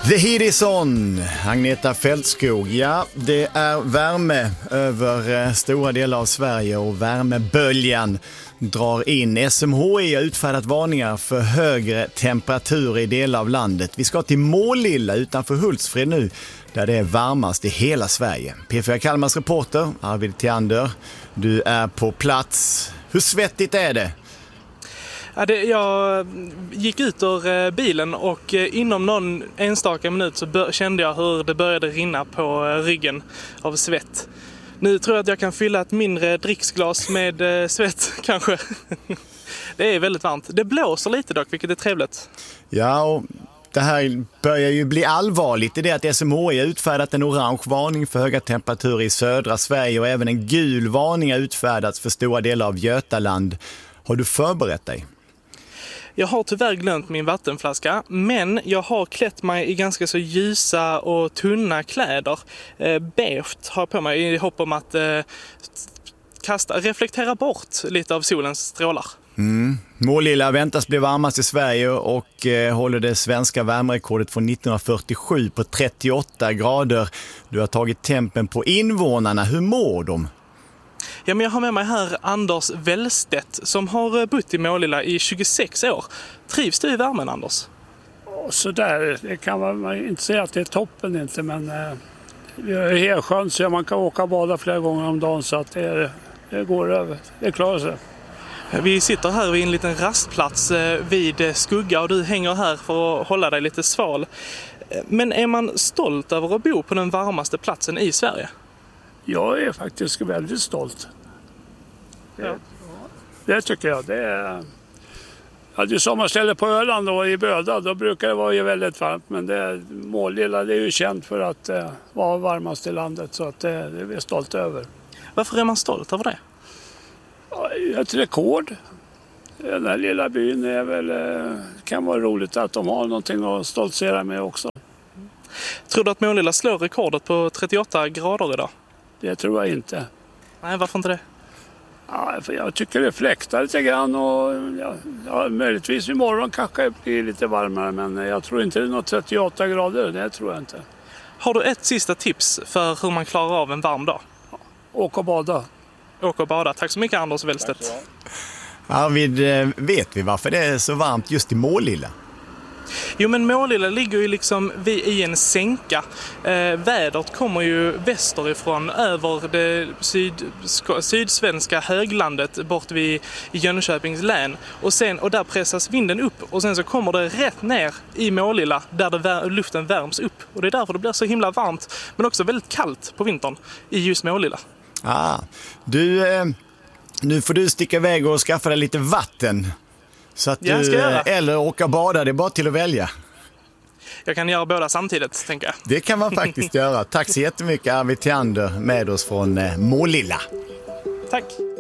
The Heat is on, Agneta Fältskog. Ja, det är värme över stora delar av Sverige och värmeböljan drar in. SMHI har utfärdat varningar för högre temperaturer i delar av landet. Vi ska till Målilla utanför Hultsfred nu, där det är varmast i hela Sverige. P4 Kalmars reporter Arvid Theander, du är på plats. Hur svettigt är det? Ja, jag gick ut ur bilen och inom någon enstaka minut så kände jag hur det började rinna på ryggen av svett. Nu tror jag att jag kan fylla ett mindre dricksglas med svett kanske. Det är väldigt varmt. Det blåser lite dock, vilket är trevligt. Ja, och det här börjar ju bli allvarligt. Det är det att SMHI har utfärdat en orange varning för höga temperaturer i södra Sverige och även en gul varning har utfärdats för stora delar av Götaland. Har du förberett dig? Jag har tyvärr glömt min vattenflaska, men jag har klätt mig i ganska så ljusa och tunna kläder. Beige har jag på mig i hopp om att reflektera bort lite av solens strålar. Målilla väntas bli varmast i Sverige och håller det svenska värmerekordet från 1947 på 38 grader. Du har tagit tempen på invånarna. Hur mår de? Ja, men jag har med mig här Anders Wellstedt som har bott i Målilla i 26 år. Trivs du i värmen, Anders? Så där, det kan man inte säga att det är toppen inte, men vi har Helsjön så man kan åka och bada flera gånger om dagen så att det går över. Det klarar sig. Vi sitter här vid en liten rastplats vid skugga och du hänger här för att hålla dig lite sval. Men är man stolt över att bo på den varmaste platsen i Sverige? Jag är faktiskt väldigt stolt. Det tycker jag. Det är... Ja, det är sommarställe på Öland och i Böda, då brukar det vara väldigt varmt. Men Målilla det är ju känt för att vara varmast i landet, så att det är vi stolt över. Varför är man stolt över det? Ja, ett rekord. Den här lilla byn är väl, kan vara roligt att de har någonting att stoltsera med också. Tror du att Målilla slår rekordet på 38 grader idag? Det tror jag inte. Nej, varför inte det? Ja, för jag tycker det fläktar lite grann och möjligtvis imorgon kanske det blir lite varmare, men jag tror inte det är något 38 grader, det tror jag inte. Har du ett sista tips för hur man klarar av en varm dag? Åk och bada. Åk och bada. Tack så mycket, Anders Wellstedt. Arvid, vet vi varför det är så varmt just i Målilla? Jo, men Målilla ligger ju liksom i en sänka. Vädret kommer ju västerifrån över det sydsvenska höglandet bort vid Jönköpings län. Och där pressas vinden upp och sen så kommer det rätt ner i Målilla där luften värms upp. Och det är därför det blir så himla varmt men också väldigt kallt på vintern i just Målilla. Nu får du sticka iväg och skaffa dig lite vatten. Så att eller åka bada, det är bara till att välja. Jag kan göra båda samtidigt, tänker jag. Det kan man faktiskt göra. Tack så jättemycket, Arvid Theander, med oss från Målilla. Tack.